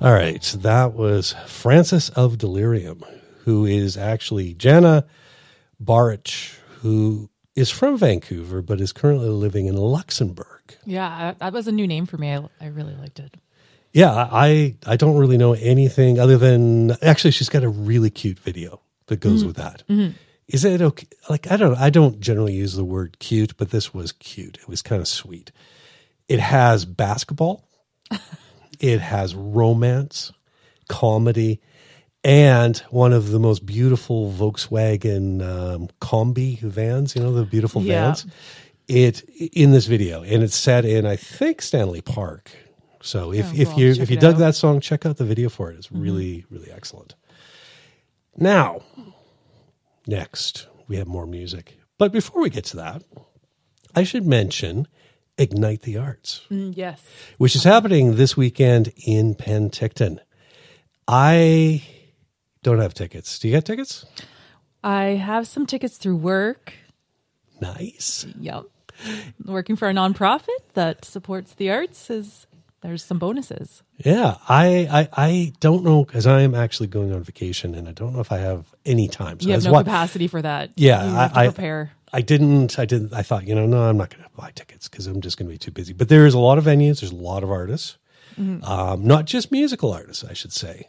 All right, so that was Francis of Delirium, who is actually Jana Barich, who is from Vancouver, but is currently living in Luxembourg. Yeah, that was a new name for me. I really liked it. Yeah, I don't really know anything other than, actually, she's got a really cute video that goes with that. Mm-hmm. Is it okay? Like, I don't generally use the word cute, but this was cute. It was kind of sweet. It has basketball. It has romance, comedy, and one of the most beautiful Volkswagen Combi vans, the beautiful vans. It in this video, and it's set in, I think, Stanley Park. So if you dug that song, check out the video for it. It's really, really excellent. Now, next, we have more music. But before we get to that, I should mention Ignite the Arts. Yes. Which is happening this weekend in Penticton. I don't have tickets. Do you get tickets? I have some tickets through work. Nice. Yep. Working for a nonprofit that supports the arts there's some bonuses. Yeah. I don't know, because I am actually going on vacation and I don't know if I have any time. So you have no capacity for that. Yeah. You have to prepare. I thought, no, I'm not going to buy tickets because I'm just going to be too busy. But there's a lot of venues. There's a lot of artists, not just musical artists, I should say.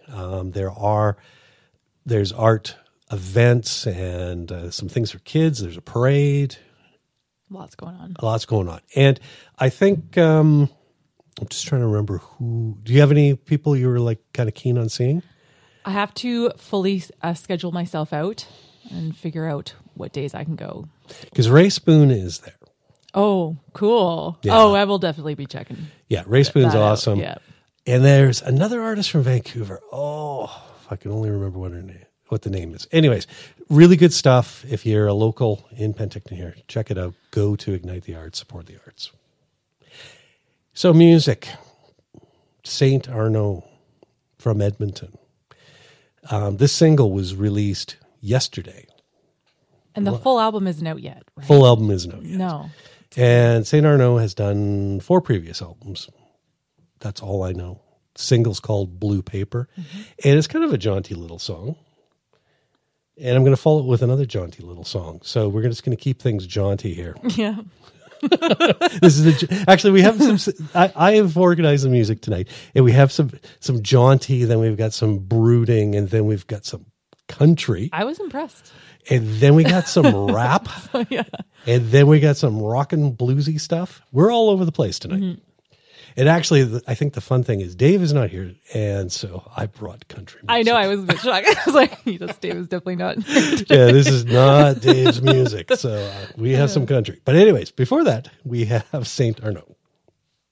There's art events and some things for kids. There's a parade. Lots going on. And I think, I'm just trying to remember do you have any people you were like kind of keen on seeing? I have to fully schedule myself out and figure out what days I can go. Because Ray Spoon is there. Oh, cool. Yeah. Oh, I will definitely be checking. Yeah, Ray Spoon's awesome. Yeah. And there's another artist from Vancouver. Oh, if I can only remember what the name is. Anyways, really good stuff. If you're a local in Penticton here, check it out. Go to Ignite the Arts, support the arts. So music. Saint Arnaud from Edmonton. This single was released yesterday. And the full album isn't out yet, right? Full album isn't out yet. No. And Saint Arnaud has done 4 previous albums. That's all I know. The single's called Blue Paper. Mm-hmm. And it's kind of a jaunty little song. And I'm going to follow it with another jaunty little song. So we're just going to keep things jaunty here. Yeah. Actually, we have some. I have organized the music tonight, and we have some jaunty. Then we've got some brooding, and then we've got some country. I was impressed. And then we got some rap. Yeah. And then we got some rock and bluesy stuff. We're all over the place tonight. Mm-hmm. And actually, I think the fun thing is Dave is not here, and so I brought country music. I know, I was a bit shocked. I was like, Dave is definitely not here today. Yeah, this is not Dave's music, so we have some country. But anyways, before that, we have Saint Arnaud.